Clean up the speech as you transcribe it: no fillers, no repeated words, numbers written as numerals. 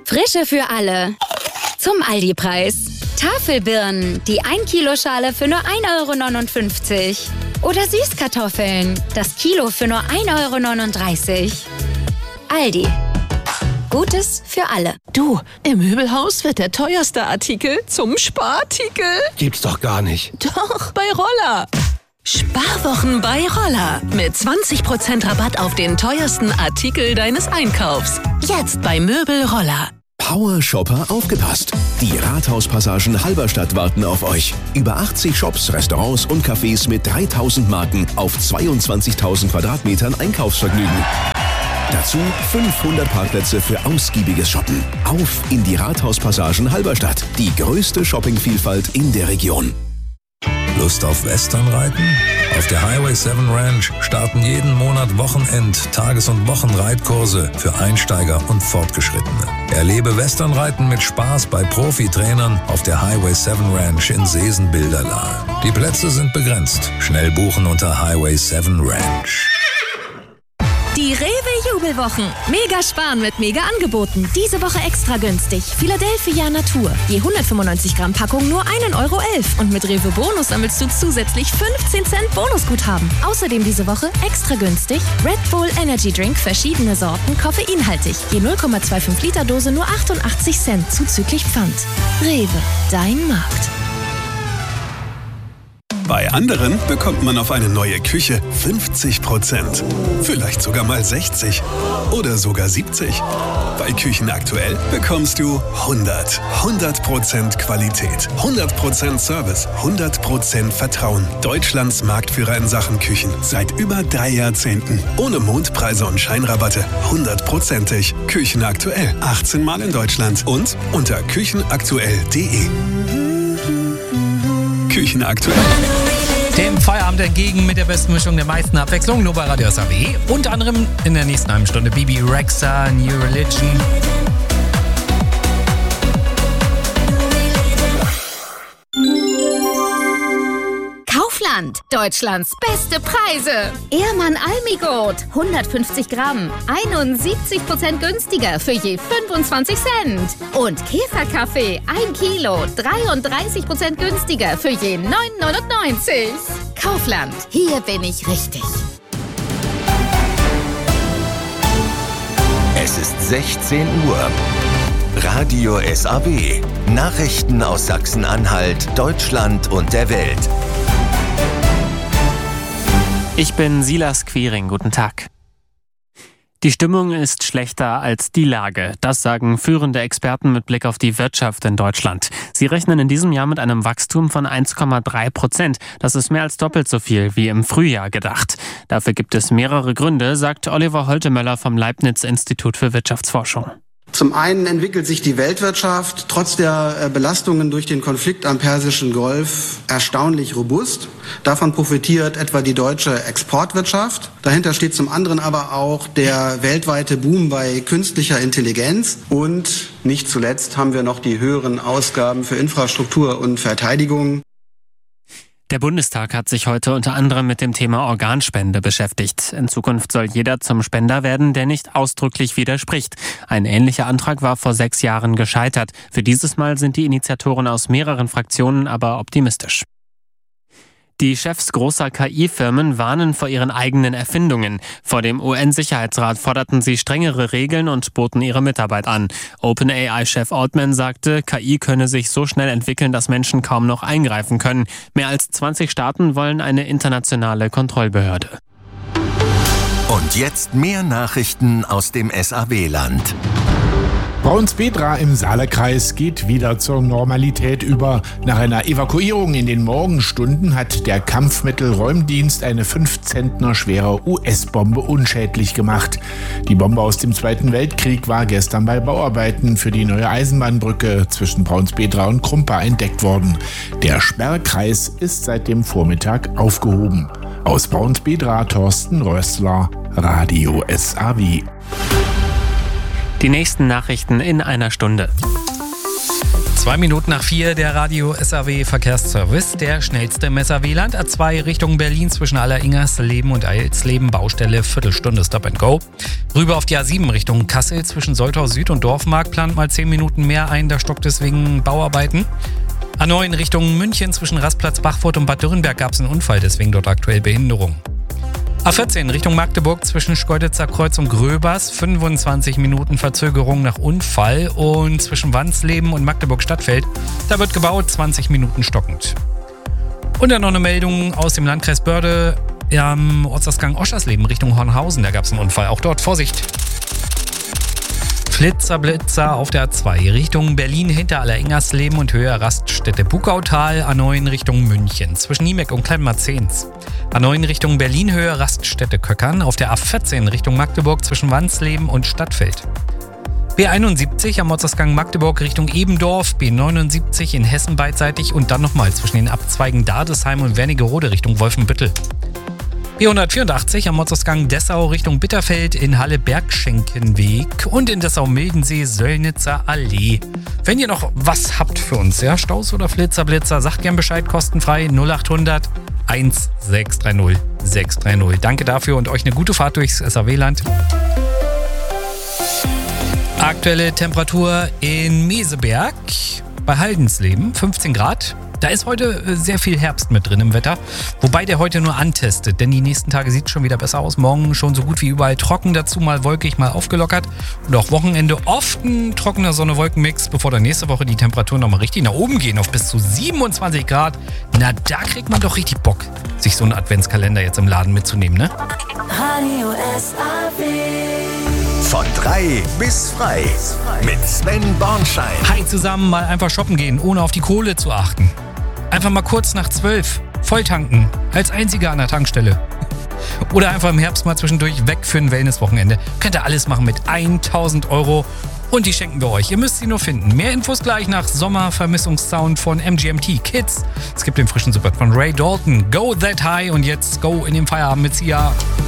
Frische für alle. Zum Aldi-Preis. Tafelbirnen, die 1-Kilo-Schale für nur 1,59 €. Oder Süßkartoffeln, das Kilo für nur 1,39 €. Aldi. Gutes für alle. Du, im Möbelhaus wird der teuerste Artikel zum Sparartikel. Gibt's doch gar nicht. Doch, bei Roller. Sparwochen bei Roller. Mit 20% Rabatt auf den teuersten Artikel deines Einkaufs. Jetzt bei Möbel Roller. Power-Shopper aufgepasst! Die Rathauspassagen Halberstadt warten auf euch. Über 80 Shops, Restaurants und Cafés mit 3000 Marken auf 22.000 Quadratmetern Einkaufsvergnügen. Dazu 500 Parkplätze für ausgiebiges Shoppen. Auf in die Rathauspassagen Halberstadt. Die größte Shoppingvielfalt in der Region. Lust auf Westernreiten? Auf der Highway 7 Ranch starten jeden Monat Wochenend-, Tages- und Wochenreitkurse für Einsteiger und Fortgeschrittene. Erlebe Westernreiten mit Spaß bei Profitrainern auf der Highway 7 Ranch in Seesen-Bilderlahe. Die Plätze sind begrenzt. Schnell buchen unter Highway 7 Ranch. Die Rewe-Jubelwochen. Mega sparen mit Mega-Angeboten. Diese Woche extra günstig. Philadelphia Natur. Je 195 Gramm Packung nur 1,11 € Und mit Rewe Bonus sammelst du zusätzlich 15 Cent Bonusguthaben. Außerdem diese Woche extra günstig Red Bull Energy Drink, verschiedene Sorten, koffeinhaltig. Je 0,25 Liter Dose nur 88 Cent zuzüglich Pfand. Rewe, dein Markt. Bei anderen bekommt man auf eine neue Küche 50%. Vielleicht sogar mal 60 oder sogar 70. Bei Küchen aktuell bekommst du 100. 100% Qualität, 100% Service, 100% Vertrauen. Deutschlands Marktführer in Sachen Küchen. Seit über 3 Jahrzehnten. Ohne Mondpreise und Scheinrabatte. 100%ig. Küchen aktuell. 18 Mal in Deutschland. Und unter küchenaktuell.de. Küchen aktuell. Dem Feierabend entgegen mit der besten Mischung der meisten Abwechslung, nur bei Radio SAW. Unter anderem in der nächsten halben Stunde Bibi Rexha, New Religion. Kaufland. Deutschlands beste Preise. Ehrmann Almigold. 150 Gramm. 71% günstiger für je 25 Cent. Und Käferkaffee. 1 Kilo. 33% günstiger für je 9,99 €. Kaufland. Hier bin ich richtig. Es ist 16 Uhr. Radio SAW. Nachrichten aus Sachsen-Anhalt, Deutschland und der Welt. Ich bin Silas Quiring, guten Tag. Die Stimmung ist schlechter als die Lage. Das sagen führende Experten mit Blick auf die Wirtschaft in Deutschland. Sie rechnen in diesem Jahr mit einem Wachstum von 1,3%. Das ist mehr als doppelt so viel wie im Frühjahr gedacht. Dafür gibt es mehrere Gründe, sagt Oliver Holtemöller vom Leibniz-Institut für Wirtschaftsforschung. Zum einen entwickelt sich die Weltwirtschaft trotz der Belastungen durch den Konflikt am Persischen Golf erstaunlich robust. Davon profitiert etwa die deutsche Exportwirtschaft. Dahinter steht zum anderen aber auch der weltweite Boom bei künstlicher Intelligenz. Und nicht zuletzt haben wir noch die höheren Ausgaben für Infrastruktur und Verteidigung. Der Bundestag hat sich heute unter anderem mit dem Thema Organspende beschäftigt. In Zukunft soll jeder zum Spender werden, der nicht ausdrücklich widerspricht. Ein ähnlicher Antrag war vor 6 Jahren gescheitert. Für dieses Mal sind die Initiatoren aus mehreren Fraktionen aber optimistisch. Die Chefs großer KI-Firmen warnen vor ihren eigenen Erfindungen. Vor dem UN-Sicherheitsrat forderten sie strengere Regeln und boten ihre Mitarbeit an. OpenAI-Chef Altman sagte, KI könne sich so schnell entwickeln, dass Menschen kaum noch eingreifen können. Mehr als 20 Staaten wollen eine internationale Kontrollbehörde. Und jetzt mehr Nachrichten aus dem SAW-Land. Braunsbedra im Saale-Kreis geht wieder zur Normalität über. Nach einer Evakuierung in den Morgenstunden hat der Kampfmittelräumdienst eine 5 Zentner schwere US-Bombe unschädlich gemacht. Die Bombe aus dem Zweiten Weltkrieg war gestern bei Bauarbeiten für die neue Eisenbahnbrücke zwischen Braunsbedra und Krumpa entdeckt worden. Der Sperrkreis ist seit dem Vormittag aufgehoben. Aus Braunsbedra Thorsten Rössler, Radio SAW. Die nächsten Nachrichten in einer Stunde. 2 Minuten nach 4, der Radio SAW Verkehrsservice, der schnellste im SAW-Land. A2 Richtung Berlin zwischen Alleringersleben und Eilsleben, Baustelle, Viertelstunde Stop and Go. Rüber auf die A7 Richtung Kassel zwischen Soltau Süd und Dorfmark, plant mal 10 Minuten mehr ein, da stockt es wegen Bauarbeiten. A9 Richtung München zwischen Rastplatz Bachfurt und Bad Dürrenberg gab es einen Unfall, deswegen dort aktuell Behinderung. A14 Richtung Magdeburg zwischen Schkeuditzer Kreuz und Gröbers, 25 Minuten Verzögerung nach Unfall, und zwischen Wansleben und Magdeburg Stadtfeld, da wird gebaut, 20 Minuten stockend. Und dann noch eine Meldung aus dem Landkreis Börde am Ortsausgang Oschersleben Richtung Hornhausen, da gab es einen Unfall, auch dort Vorsicht. Blitzer auf der A2 Richtung Berlin hinter Alleringersleben und Höhe Raststätte Bukautal, A9 Richtung München zwischen Niemek und Kleinmarzens. A9 Richtung Berlin Höhe Raststätte Köckern, auf der A14 Richtung Magdeburg zwischen Wansleben und Stadtfeld. B71 am Ortsausgang Magdeburg Richtung Ebendorf, B79 in Hessen beidseitig und dann nochmal zwischen den Abzweigen Dardesheim und Wernigerode Richtung Wolfenbüttel. B184 am Ortsausgang Dessau Richtung Bitterfeld in Halle-Bergschenkenweg und in Dessau-Mildensee Söllnitzer Allee. Wenn ihr noch was habt für uns, ja, Staus oder Blitzer, sagt gern Bescheid, kostenfrei 0800 1630 630. Danke dafür und euch eine gute Fahrt durchs SAW-Land. Aktuelle Temperatur in Meseberg bei Haldensleben, 15 Grad. Da ist heute sehr viel Herbst mit drin im Wetter, wobei der heute nur antestet, denn die nächsten Tage sieht es schon wieder besser aus. Morgen schon so gut wie überall trocken, dazu mal wolkig, mal aufgelockert. Und auch Wochenende oft ein trockener Sonne-Wolken-Mix, bevor dann nächste Woche die Temperaturen nochmal richtig nach oben gehen, auf bis zu 27 Grad. Na, da kriegt man doch richtig Bock, sich so einen Adventskalender jetzt im Laden mitzunehmen, ne? Radio SAW. Von 3 bis frei mit Sven Bornschein. Hi zusammen, mal einfach shoppen gehen, ohne auf die Kohle zu achten. Einfach mal kurz nach 12 volltanken, als einziger an der Tankstelle. Oder einfach im Herbst mal zwischendurch weg für ein Wellnesswochenende. Könnt ihr alles machen mit 1000 € und die schenken wir euch. Ihr müsst sie nur finden. Mehr Infos gleich nach Sommervermissungssound von MGMT Kids. Es gibt den frischen Support von Ray Dalton. Go That High und jetzt Go in den Feierabend mit Sia.